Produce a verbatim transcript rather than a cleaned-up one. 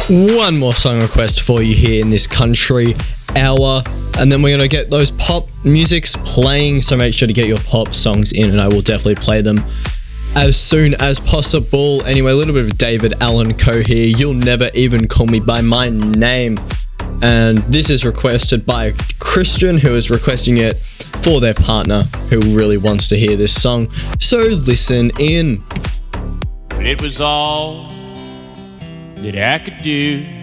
one more song request for you here in this country hour, and then we're going to get those pop musics playing, so make sure to get your pop songs in and I will definitely play them as soon as possible. Anyway, a little bit of David Allan Coe here, You'll Never Even Call Me By My Name, and this is requested by Christian, who is requesting it for their partner who really wants to hear this song, so listen in. It was all that I could do